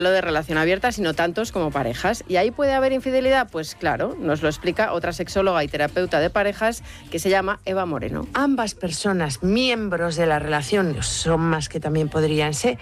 de relación abierta, sino tantos como parejas. ¿Y ahí puede haber infidelidad? Pues claro, nos lo explica otra sexóloga y terapeuta de parejas que se llama Eva Moreno. Ambas personas, miembros de la relación, son más que también podrían ser,